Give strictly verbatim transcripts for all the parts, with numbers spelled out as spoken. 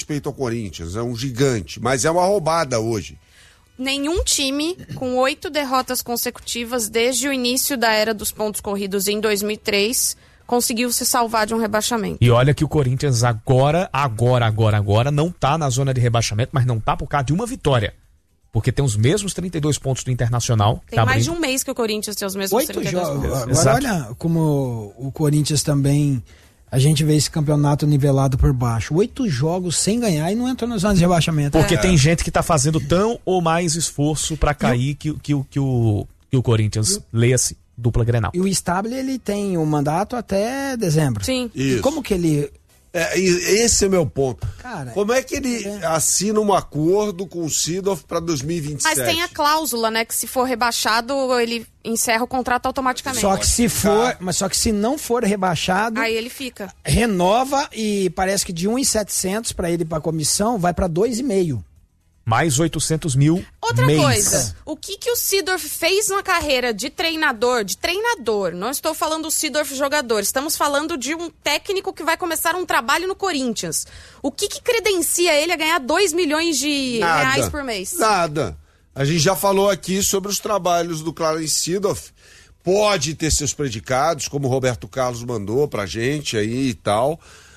respeito ao Corinthians, é um gigante, mas é uma roubada hoje. Nenhum time com oito derrotas consecutivas desde o início da era dos pontos corridos em dois mil e três conseguiu se salvar de um rebaixamento. E olha que o Corinthians agora, agora, agora, agora não tá na zona de rebaixamento, mas não tá por causa de uma vitória. Porque tem os mesmos trinta e dois pontos do Internacional. Tem tá mais abrindo... de um mês que o Corinthians tem os mesmos Oito trinta e dois jogos. pontos. Agora Exato. olha como o Corinthians também, a gente vê esse campeonato nivelado por baixo. Oito jogos sem ganhar e não entrou na zona de rebaixamento. Porque é. tem gente que tá fazendo tão ou mais esforço pra cair que, que, que, que, o, que o Corinthians leia-se dupla Grenal. E o Stable, ele tem o mandato até dezembro. Sim. E Isso. como que ele... É, e esse é meu ponto. Cara, Como é que ele é. assina um acordo com o Seedorf para dois mil e vinte e sete? Mas tem a cláusula, né, que se for rebaixado, ele encerra o contrato automaticamente. Só que se for, mas só que se não for rebaixado, Aí ele fica. renova e parece que de um milhão e setecentos para ele para comissão vai para dois e meio. Mais oitocentos mil Outra mês. coisa, o que que o Seedorf fez na carreira de treinador, de treinador, não estou falando do Seedorf jogador, estamos falando de um técnico que vai começar um trabalho no Corinthians. O que que credencia ele a ganhar dois milhões de Nada, reais por mês? Nada. A gente já falou aqui sobre os trabalhos do Clarence Seedorf. Pode ter seus predicados, como o Roberto Carlos mandou pra gente aí e tal,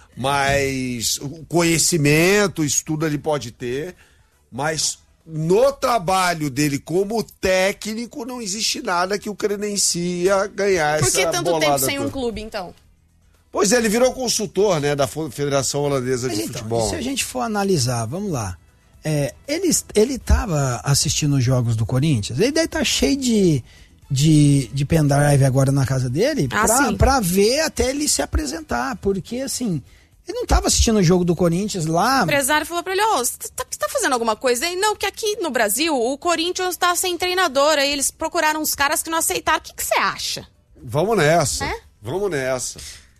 mas o conhecimento, isso tudo ele pode ter, mas no trabalho dele como técnico não existe nada que o credencia ganhar Por essa que tanto bolada tempo sem toda. um clube, então? Pois é, ele virou consultor, né, da Federação Holandesa Mas de então, Futebol. se a gente for analisar, vamos lá. É, ele, ele tava assistindo os jogos do Corinthians, ele deve estar cheio de, de, de pendrive agora na casa dele Ah, pra, sim. pra ver até ele se apresentar, porque assim, ele não tava assistindo o jogo do Corinthians lá. O empresário falou pra ele, ó, você tá, tá fazendo alguma coisa aí? Não, que aqui no Brasil o Corinthians tá sem treinador, aí eles procuraram uns caras que não aceitaram. O que que você acha? Vamos nessa, É? vamos nessa.